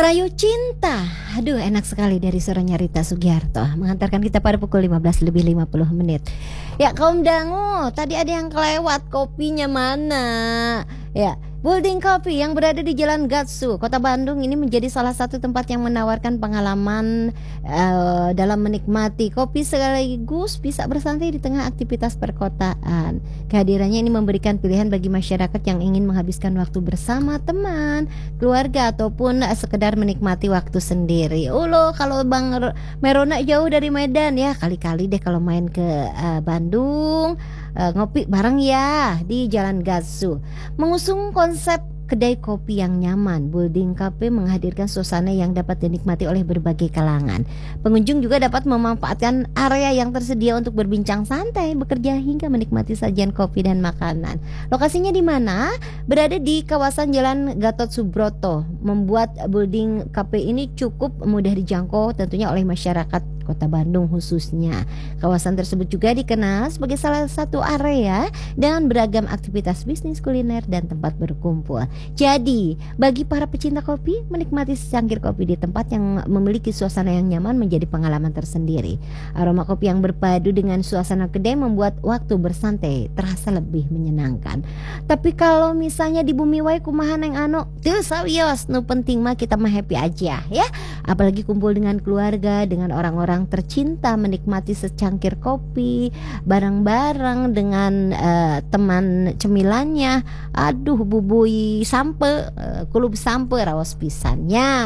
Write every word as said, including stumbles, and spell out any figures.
Merayu Cinta. Aduh, enak sekali dari suaranya Rita Sugiarto mengantarkan kita pada pukul lima belas lebih lima puluh menit. Ya, kaum dangu, tadi ada yang kelewat, kopinya mana? Ya, Building Coffee yang berada di Jalan Gatsu, Kota Bandung ini menjadi salah satu tempat yang menawarkan pengalaman uh, dalam menikmati kopi sekaligus bisa bersantai di tengah aktivitas perkotaan. Kehadirannya ini memberikan pilihan bagi masyarakat yang ingin menghabiskan waktu bersama teman, keluarga ataupun uh, sekedar menikmati waktu sendiri. Ulo, kalau Bang Merona jauh dari Medan ya, kali-kali deh kalau main ke uh, Bandung. Uh, ngopi bareng ya di Jalan Gatsu. Mengusung konsep kedai kopi yang nyaman, Building Cafe menghadirkan suasana yang dapat dinikmati oleh berbagai kalangan. Pengunjung juga dapat memanfaatkan area yang tersedia untuk berbincang santai, bekerja hingga menikmati sajian kopi dan makanan. Lokasinya di mana? Berada di kawasan Jalan Gatot Subroto, membuat Building Cafe ini cukup mudah dijangkau tentunya oleh masyarakat Kota Bandung khususnya. Kawasan tersebut juga dikenal sebagai salah satu area dengan beragam aktivitas bisnis kuliner dan tempat berkumpul. Jadi, bagi para pecinta kopi, menikmati secangkir kopi di tempat yang memiliki suasana yang nyaman menjadi pengalaman tersendiri. Aroma kopi yang berpadu dengan suasana kedai membuat waktu bersantai terasa lebih menyenangkan. Tapi kalau misalnya di bumi wae kumaha neng anu, teu sawios, nu penting mah kita mah happy aja ya. Apalagi kumpul dengan keluarga, dengan orang-orang tercinta, menikmati secangkir kopi bareng-bareng dengan uh, teman cemilannya. Aduh, bubui sampe uh, kulub sampe raos pisannya.